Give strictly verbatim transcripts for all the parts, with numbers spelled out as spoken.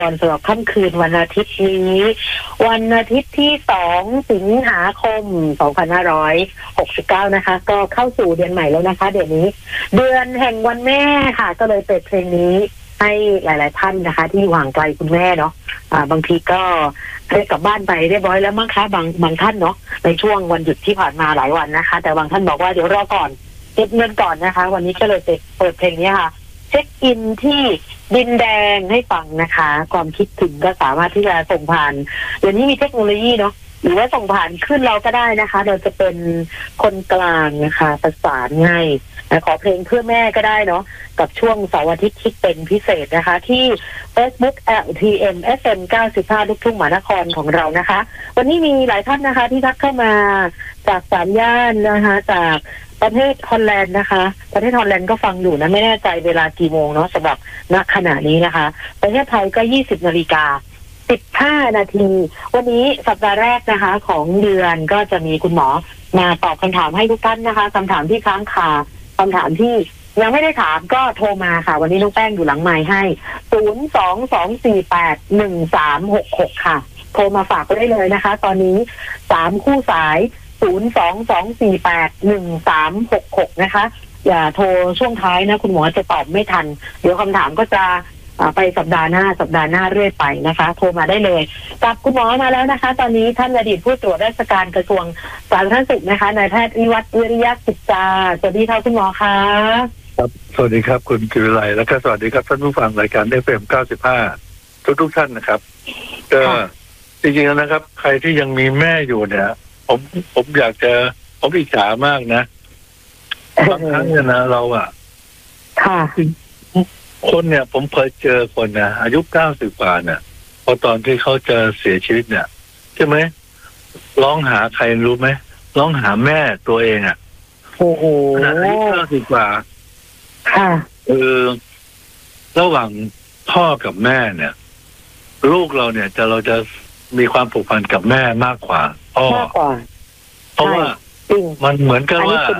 ตอนสำหรับค่ำคืนวันอาทิตย์นี้วันอาทิตย์ที่สองสิงหาคมสองพันห้าร้อยหกสิบเก้านะคะก็เข้าสู่เดือนใหม่แล้วนะคะเดี๋ยวนี้เดือนแห่งวันแม่ค่ะก็เลยเปิดเพลงนี้ให้หลายๆท่านนะคะที่อยู่ห่างไกลคุณแม่เนาะอ่าบางทีก็ได้กลับบ้านไปเรียบร้อยแล้วมั้งคะบางบางท่านเนาะในช่วงวันหยุดที่ผ่านมาหลายวันนะคะแต่บางท่านบอกว่าเดี๋ยวรอก่อนเก็บเงินก่อนนะคะวันนี้ก็เลยเปิดเพลงนี้ค่ะเช็คอินที่ดินแดงให้ฟังนะคะความคิดถึงก็สามารถที่จะส่งผ่านเดี๋ยวนี้มีเทคโนโลยีเนาะหรือว่าส่งผ่านขึ้นเราก็ได้นะคะเราจะเป็นคนกลางนะคะประสานง่ายขอเพลงเพื่อแม่ก็ได้เนาะกับช่วงเสาร์อาทิตย์ที่เป็นพิเศษนะคะที่ Facebook แอล ที เอ็ม เอฟ เอ็ม เก้าสิบห้าลูกทุ่งมหานครของเรานะคะวันนี้มีหลายท่านนะคะที่ทักเข้ามาจากสามย่านนะคะจากประเทศฮอลแลนด์นะคะประเทศฮอลแลนด์ก็ฟังอยู่นะไม่แน่ใจเวลากี่โมงเนาะสำหรับณขณะนี้นะคะประเทศไทยก็ยี่สิบนาฬิกาสิบห้านาทีวันนี้สัปดาห์แรกนะคะของเดือนก็จะมีคุณหมอมาตอบคำถามให้ทุกท่านนะคะคำถามที่ค้างคาคำถามที่ยังไม่ได้ถามก็โทรมาค่ะวันนี้น้องแป้งอยู่หลังไมค์ให้ศูนย์ สอง สอง สี่ แปด หนึ่ง สาม หก หกค่ะโทรมาฝากได้เลยนะคะตอนนี้สามคู่สายศูนย์ สอง สอง สี่ แปด หนึ่ง สาม หก หกนะคะอย่าโทรช่วงท้ายนะคุณหมอจะตอบไม่ทันเดี๋ยวคำถามก็จะไปสัปดาห์หน้าสัปดาห์หน้าเรื่อยไปนะคะโทรมาได้เลยกับคุณหมอมาแล้วนะคะตอนนี้ท่านอดีตผู้ตรวจราชการกระทรวงสาธารณสุขนะคะนายแพทย์วิวัฒน์วิริยะกิจจาสวัสดีค่ะคุณหมอคะครับสวัสดีครับคุณกิวิไลแล้วก็สวัสดีครับท่านผู้ฟังรายการ เอฟ เอ็ม เก้าสิบห้าทุกทุกท่านนะครับก็จริงๆแล้วนะครับใครที่ยังมีแม่อยู่เนี่ยผมผมอยากจะผมอิจฉามากนะบางครั้งเนี่ยนะเราอ่ะค่ะคนเนี่ยผมเคยเจอคนนะอายุเก้าสิบกว่าเนี่ยพอตอนที่เขาจะเสียชีวิตเนี่ยใช่ไหมร้องหาใครรู้ไหมร้องหาแม่ตัวเองอ่ะโอ้โหขนาดอายุเก้าสิบกว่าค่ะคือระหว่างพ่อกับแม่เนี่ยลูกเราเนี่ยจะเราจะมีความผูกพันกับแม่มากกว่าพ่อมากกว่าเพราะว่ามันเหมือนกับว่า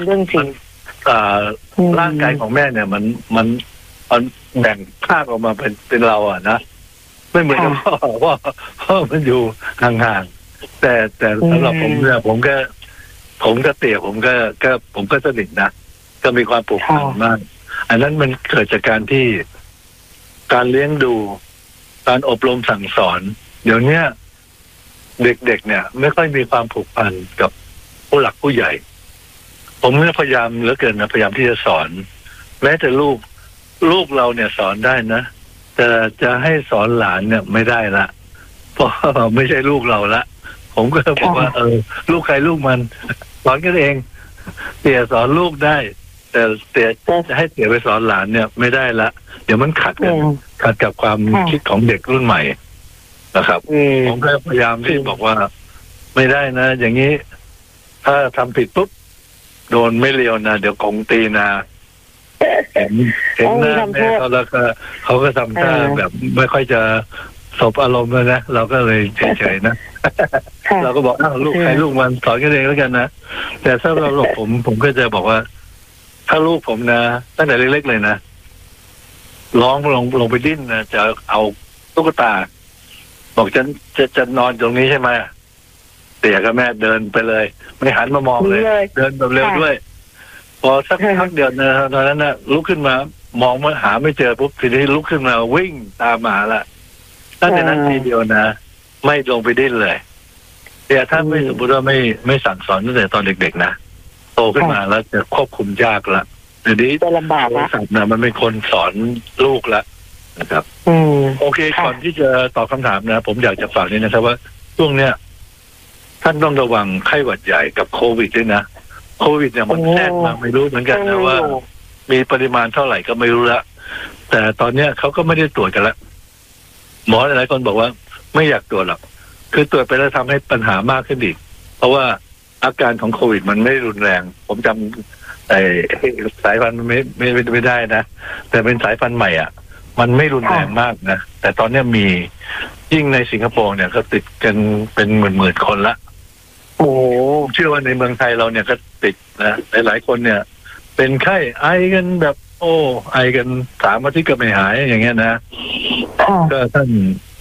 ร่างกายของแม่เนี่ยมันมันมันแบ่งภาคออกมาเป็นเป็นเราอ่ะนะไม่เหมือนกับพ่อว่าพ่อมันอยู่ห่างๆแต่แต่สำหรับผมเนี่ยผมก็ผมก็เตี่ยผมก็ก็ผมก็สนิทนะก็มีความผูกพันมากอันนั้นมันเกิดจากการที่การเลี้ยงดูการอบรมสั่งสอนเดี๋ยวนี้เด็กๆเนี่ยไม่ค่อยมีความผูกพันกับผู้หลักผู้ใหญ่ผมเนี่ยพยายามเหลือเกินนะพยายามที่จะสอนแม้แต่ลูกลูกเราเนี่ยสอนได้นะแต่จะให้สอนหลานเนี่ยไม่ได้ละเพราะไม่ใช่ลูกเราละผมก็บอกว่าเออลูกใครลูกมันสอนกันเองเตี่ยสอนลูกได้แต่เตี่ยจะให้เตี่ยไปสอนหลานเนี่ยไม่ได้ละเดี๋ยวมันขัดกันขัดกับความคิดของเด็กรุ่นใหม่นะครับผมก็พยายามที่บอกว่าไม่ได้นะอย่างนี้ถ้าทำผิดปุ๊บโดนไม่เลียวนะเดี๋ยวกงตีนะเห็นเห็นหน้าแม่เขาแล้วก็เขาก็ทำท่าแบบไม่ค่อยจะสบอารมณ์เลยนะเราก็เลยเฉยๆนะเราก็บอกอ้าวลูกใครลูกมันสอนกันเองแล้วกันนะแต่ถ้าเราหลบผมผมก็จะบอกว่าถ้าลูกผมนะตั้งแต่เล็กๆเลยนะร้องลงลงไปดิ้นนะจะเอาตุ๊กตาบอกฉันจะจะนอนตรงนี้ใช่ไหมเตี่ยกับแม่เดินไปเลยไม่หันมามองเลยเดินแบบเร็วด้วยพอสักพักเดียวนะตอนนั้นนะลุกขึ้นมามองมาหาไม่เจอปุ๊บทีนี้ลุกขึ้นมาวิ่งตามมาละตั้งแต่นั้นทีเดียวนะไม่ลงไปดิ้นเลยแต่ถ้าไม่สมมติว่าไม่ไม่สั่งสอนตั้งแต่ตอนเด็กๆนะโตขึ้นมาแล้วจะควบคุมยากละเดี๋ยวนี้จะลำบากละนะมันเป็นคนสอนลูกละนะครับโอเคก่อนที่จะตอบคำถามนะผมอยากจะฝากนี้นะครับว่าช่วงเนี้ยท่านต้องระวังไข้หวัดใหญ่กับโควิดด้วยนะโควิดเนี่ยมันแทรกมาไม่รู้เหมือนกันนะว่ามีปริมาณเท่าไหร่ก็ไม่รู้ละแต่ตอนเนี้ยเขาก็ไม่ได้ตรวจกันละหมอหลายคนบอกว่าไม่อยากตรวจหรอกคือตรวจไปแล้วทำให้ปัญหามากขึ้นอีกเพราะว่าอาการของโควิดมันไม่รุนแรงผมจำไอ้สายพันธุ์ไม่ไม่ไม่ได้นะแต่เป็นสายพันธุ์ใหม่อ่ะมันไม่รุนแรงมากนะแต่ตอนนี้มียิ่งในสิงคโปร์เนี่ยก็ติดกันเป็นหมื่นๆคนละโอ้เชื่อว่าในเมืองไทยเราเนี่ยก็ติดนะหลายๆคนเนี่ยเป็นไข้ไอกันแบบโอ้ไอกันสามอาทิตย์ก็ไม่หายอย่างเงี้ยนะค่ะก็ท่าน